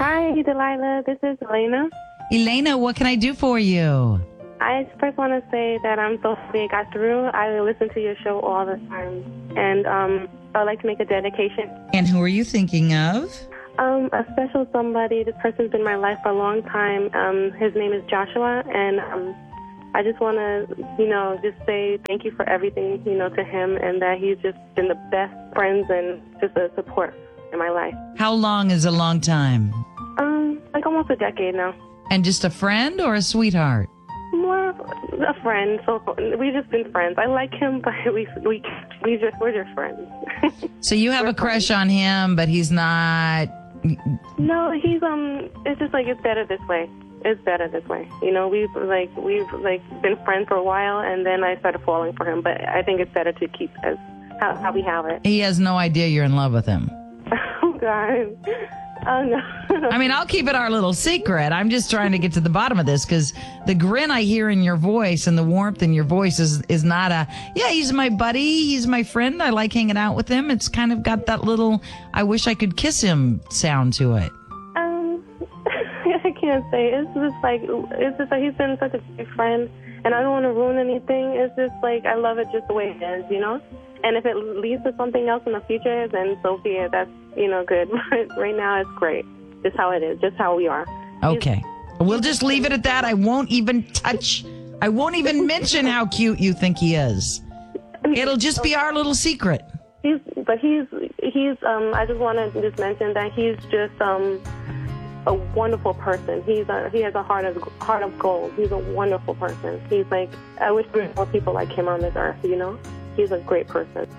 Hi, Delilah. This is Elena. Elena, what can I do for you? I first want to say that I'm so happy I got through. I listen to your show all the time. And I'd like to make a dedication. And who are you thinking of? A special somebody. This person's been in my life for a long time. His name is Joshua. And I just want to, just say thank you for everything, to him. And that he's just been the best friends and just a support in my life. How long is a long time? Like almost a decade now. And just a friend or a sweetheart? More a friend. So we've just been friends. I like him, but we're just friends. So you have a crush on him, but he's not. No, he's It's just like it's better this way. It's better this way. We've been friends for a while, and then I started falling for him. But I think it's better to keep as how we have it. He has no idea you're in love with him. Oh God. Oh, no. I mean, I'll keep it our little secret. I'm just trying to get to the bottom of this because the grin I hear in your voice and the warmth in your voice is not he's my buddy, he's my friend, I like hanging out with him. It's kind of got that little, I wish I could kiss him sound to it. I can't say. It's just like he's been such a big friend, and I don't want to ruin anything. It's just like I love it just the way it is, And if it leads to something else in the future, then so be it. That's, good. But right now, it's great. Just how it is. Just how we are. Okay. We'll just leave it at that. I won't even mention how cute you think he is. It'll just be our little secret. He's. I just want to just mention that he's just a wonderful person. He has a heart of gold. He's a wonderful person. He's like, I wish there were more people like him on this earth. He's a great person.